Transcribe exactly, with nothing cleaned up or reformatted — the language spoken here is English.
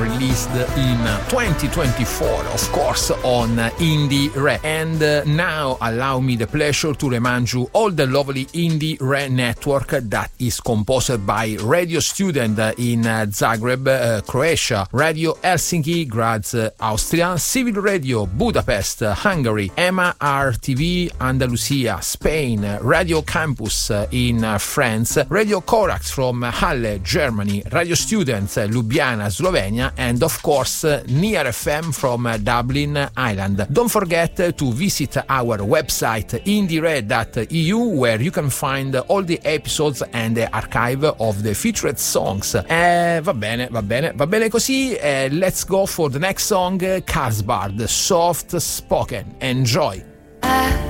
released in twenty twenty-four, of course, on Indie Re. And uh, now allow me the pleasure to remind you all the lovely Indie Re network that is composed by Radio Student in uh, Zagreb, uh, Croatia, Radio Helsinki, Graz, uh, Austria, Civil Radio, Budapest, uh, Hungary, M R T V, Andalusia, Spain, uh, Radio Campus uh, in uh, France, Radio Corax from Halle, Germany, Radio Students, uh, Ljubljana, Slovenia, and of course, uh, Near F M from uh, Dublin, Ireland. Don't forget uh, to visit our website indie re dot e u, where you can find all the episodes and the archive of the featured songs. Eh, va bene, va bene, va bene così. Eh, let's go for the next song, uh, Karlsbad, Soft Spoken. Enjoy. I